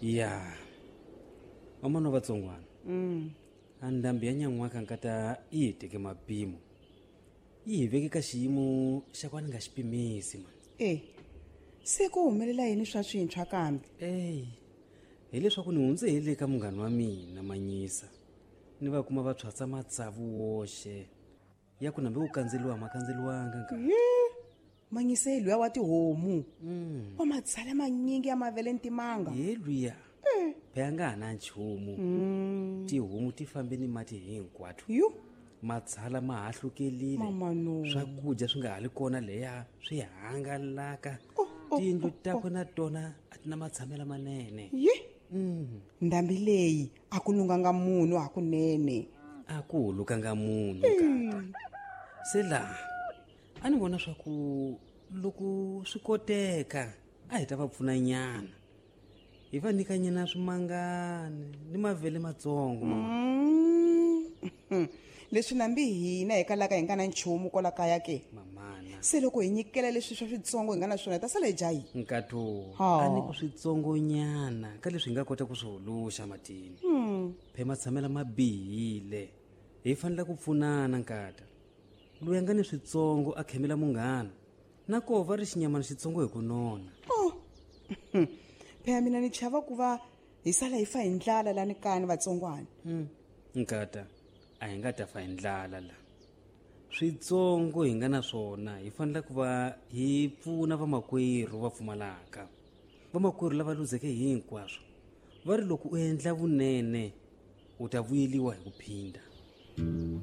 ya wamana vatsongwana a ndhambi ya nyan'waka nkata yi hi teke mapimo yi hi veke ka xiyimo xa ku a ni nga xi pimisi mani se ku humelela yini swa swintshwa kambe hileswaku ni hundze hi le ka munghana wa mina Manyisa ni va kuma va tshwatsa matsavu woxe ya ku nambe ku kandzeliwa ma kandzeliwanga Manyisa hi luya wa tihomu wa matsala manyingi ya mavele ntimanga hi luya phea nga ha na nchumu tihomu ti fambe ni mati hinkwato matshala ma ha hlukelile swakudya swi nga ha li kona leya swi hangalaka tiyindlu takwe na tona a ti na matshamelo manene ndhambi leyi a ku lunganga munhu hakunene a ku hulukanga munhu kata se laha a ni vona swa ku loko swi koteka a hi ta va pfuna nyana hi va nyika nyana swimangani ni mavele matsongo leswi nambi hina hi kalaka hi nga na nchumu kola kaya ke mamana se loko hi nyikela leswi swa switsongo hi nga na swona hi ta sala hi jayi nkato a ni ku switsongo nyana ka leswi hi nga kota ku swi huluxa matini phe matshamela ma bihile hi fanele ku pfunana nkata loyi a nga ni switsongo a khemela munghana na kova ri xinyamana xitsongo hi ku nona phela mina ni chava ku va hi sala hi fa hi ndlala lani kani vatsongwana nkata a hi nga ta fa hi ndlala la switsongo hi nga na swona hi fanele ku va hi pfuna vamakwerhu va pfumalaka vamakwerhu lava luzeke hinkwaswo va ri loko u endla vunene u ta vuyeliwa hi ku phinda